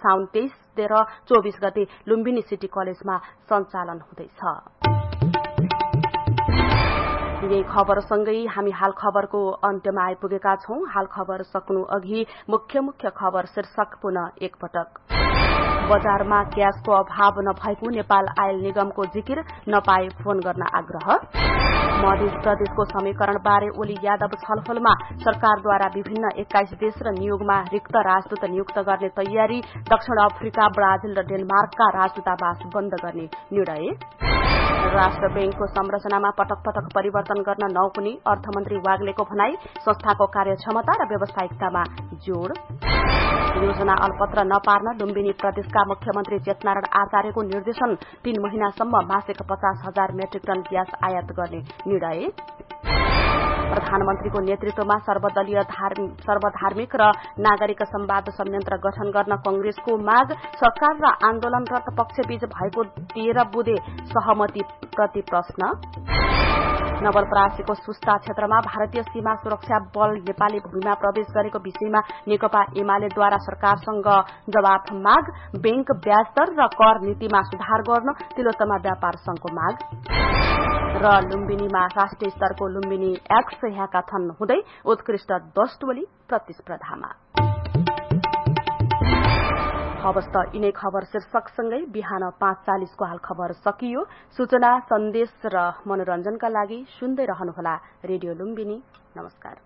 साउन 23 र 24 गते लुम्बिनी सिटी कलेजमा सञ्चालन हुँदैछ। यही खबरसँगै हामी हाल खबरको अन्त्यमा आइपुगेका छौं। हाल खबर सक्नु अघि मुख्य खबर शीर्षक पुनः एकपटक। बजारमा ग्यासको अभाव नभएको नेपाल आयल निगमको जिकिर, नपाए फोन गर्न आग्रह। मध्य प्रदेशको समीकरणबारे ओली यादव छलफलमा सरकारद्वारा विभिन्न 21 देश र नियोगमा रिक्त राजदूत नियुक्त गर्ने तयारी। दक्षिण अफ्रिका, ब्राजिल र डेनमार्कका राजदूतावास बन्द गर्ने निर्णय। राष्ट्र बैंकको संरचनामा पटक पटक परिवर्तन गर्न नहुने अर्थमन्त्री वाग्लेको भनाई। संस्थाको कार्यक्षमता र व्यावसायिकतामा जोड़। योजना अलपत्र नपार्न लुम्बिनी प्रदेशका मुख्यमन्त्री चेतनारायण आचार्यको निर्देशन। 3 महिनासम्म मासिक 50,000 मेट्रिक टन ग्यास आयात गर्ने निर्णय। प्रधानमन्त्रीको नेतृत्वमा सर्वधार्मिक र नागरिक संवाद संयन्त्र गठन गर्न कंग्रेसको माग। सरकार र आन्दोलनरत पक्षबीच भएको 13 बुँदे सहमति प्रति प्रश्न। नवलपरासीको सुस्ता क्षेत्रमा भारतीय सीमा सुरक्षा बल नेपाली भूमिमा प्रवेश गरेको विषयमा नेकपा एमालेद्वारा सरकारसँग जवाफ माग। बैंक ब्याज दर र कर नीतिमा सुधार गर्न तिलोत्तमा व्यापार संघको माग। र लुम्बिनीमा राष्ट्रिय स्तरको लुम्बिनी एक्स ह्याकाथन हुँदै उत्कृष्ट 10 टोली प्रतिस्पर्धामा। हवस् त यिनै खबर शीर्षकसँगै बिहान 5:40 को हाल खबर सकियो। सूचना, सन्देश र मनोरञ्जनका लागि सुन्दै रहनुहोला रेडियो लुम्बिनी। नमस्कार।